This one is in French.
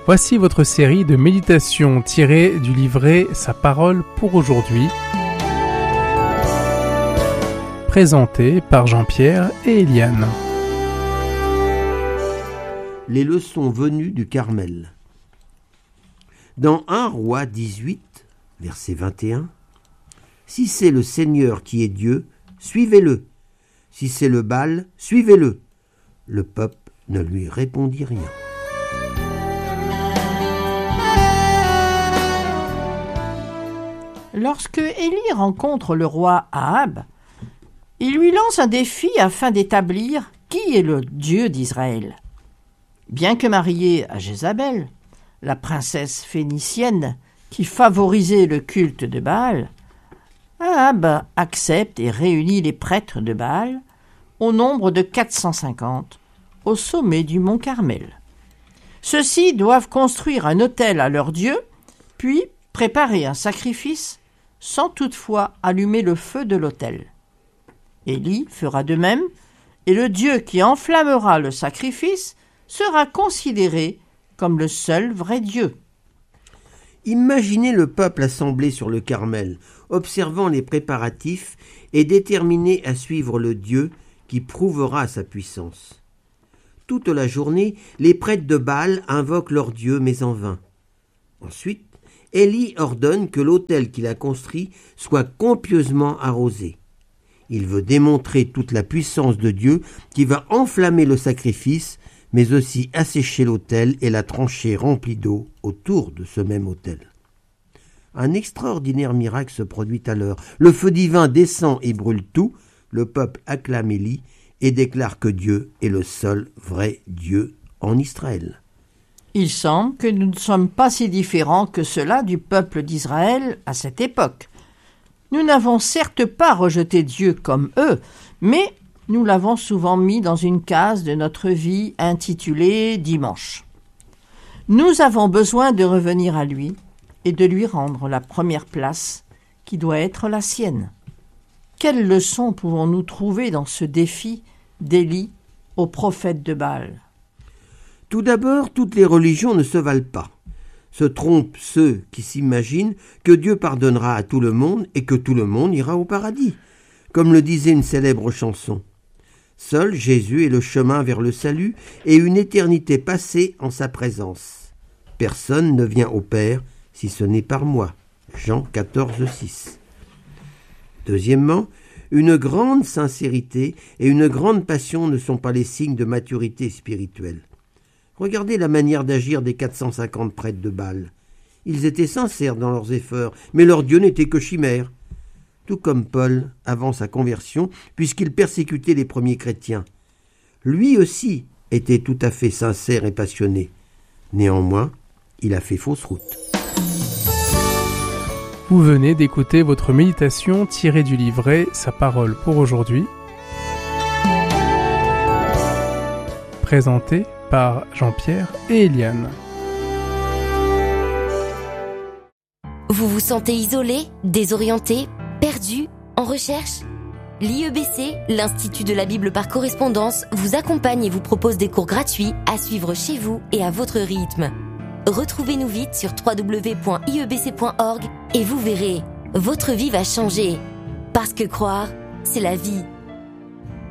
Voici votre série de méditations tirées du livret Sa parole pour aujourd'hui, présentée par Jean-Pierre et Eliane. Les leçons venues du Carmel. Dans 1 Roi 18, verset 21, « Si c'est le Seigneur qui est Dieu, suivez-le. Si c'est le Baal, suivez-le. » Le peuple ne lui répondit rien. Lorsque Élie rencontre le roi Ahab, il lui lance un défi afin d'établir qui est le Dieu d'Israël. Bien que marié à Jézabel, la princesse phénicienne qui favorisait le culte de Baal, Ahab accepte et réunit les prêtres de Baal au nombre de 450 au sommet du mont Carmel. Ceux-ci doivent construire un autel à leur Dieu, puis préparer un sacrifice sans toutefois allumer le feu de l'autel. Élie fera de même, et le Dieu qui enflammera le sacrifice sera considéré comme le seul vrai Dieu. Imaginez le peuple assemblé sur le Carmel, observant les préparatifs et déterminé à suivre le Dieu qui prouvera sa puissance. Toute la journée, les prêtres de Baal invoquent leur Dieu, mais en vain. Ensuite, Élie ordonne que l'autel qu'il a construit soit copieusement arrosé. Il veut démontrer toute la puissance de Dieu qui va enflammer le sacrifice, mais aussi assécher l'autel et la tranchée remplie d'eau autour de ce même autel. Un extraordinaire miracle se produit alors. Le feu divin descend et brûle tout. Le peuple acclame Élie et déclare que Dieu est le seul vrai Dieu en Israël. Il semble que nous ne sommes pas si différents que cela du peuple d'Israël à cette époque. Nous n'avons certes pas rejeté Dieu comme eux, mais nous l'avons souvent mis dans une case de notre vie intitulée « Dimanche ». Nous avons besoin de revenir à lui et de lui rendre la première place qui doit être la sienne. Quelles leçons pouvons-nous trouver dans ce défi d'Élie au prophète de Baal ? Tout d'abord, toutes les religions ne se valent pas. Se trompent ceux qui s'imaginent que Dieu pardonnera à tout le monde et que tout le monde ira au paradis. Comme le disait une célèbre chanson. Seul Jésus est le chemin vers le salut et une éternité passée en sa présence. Personne ne vient au Père si ce n'est par moi. Jean 14,6. Deuxièmement, une grande sincérité et une grande passion ne sont pas les signes de maturité spirituelle. Regardez la manière d'agir des 450 prêtres de Baal. Ils étaient sincères dans leurs efforts, mais leur Dieu n'était que chimère. Tout comme Paul avant sa conversion, puisqu'il persécutait les premiers chrétiens. Lui aussi était tout à fait sincère et passionné. Néanmoins, il a fait fausse route. Vous venez d'écouter votre méditation tirée du livret Sa parole pour aujourd'hui, présentée par Jean-Pierre et Eliane. Vous vous sentez isolé, désorienté, perdu, en recherche ? L'IEBC, l'Institut de la Bible par correspondance, vous accompagne et vous propose des cours gratuits à suivre chez vous et à votre rythme. Retrouvez-nous vite sur www.iebc.org et vous verrez, votre vie va changer. Parce que croire, c'est la vie.